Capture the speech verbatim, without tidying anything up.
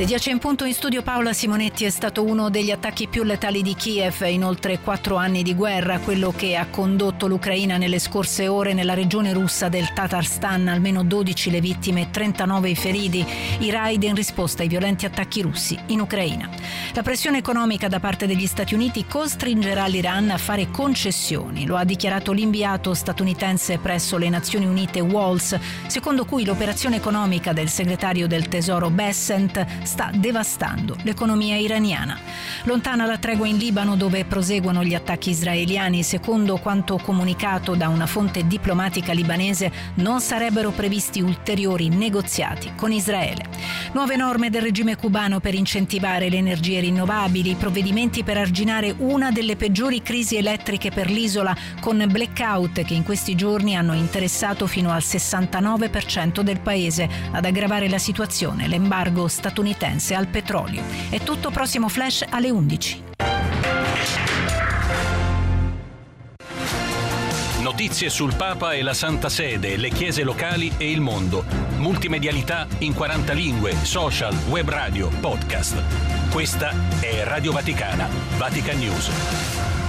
Le dieci in punto in studio Paola Simonetti. È stato uno degli attacchi più letali di Kiev in oltre quattro anni di guerra, quello che ha condotto l'Ucraina nelle scorse ore nella regione russa del Tatarstan, almeno dodici le vittime e trentanove i feriti, i raid in risposta ai violenti attacchi russi in Ucraina. La pressione economica da parte degli Stati Uniti costringerà l'Iran a fare concessioni, lo ha dichiarato l'inviato statunitense presso le Nazioni Unite Walls, secondo cui l'operazione economica del segretario del Tesoro Bessent sta devastando l'economia iraniana. Lontana la tregua in Libano, dove proseguono gli attacchi israeliani, secondo quanto comunicato da una fonte diplomatica libanese, non sarebbero previsti ulteriori negoziati con Israele. Nuove norme del regime cubano per incentivare le energie rinnovabili, provvedimenti per arginare una delle peggiori crisi elettriche per l'isola, con blackout che in questi giorni hanno interessato fino al sessantanove per cento del paese. Ad aggravare la situazione l'embargo statunitense al petrolio. È tutto, prossimo flash alle undici. Notizie sul Papa e la Santa Sede, le chiese locali e il mondo. Multimedialità in quaranta lingue, social, web radio, podcast. Questa è Radio Vaticana, Vatican News.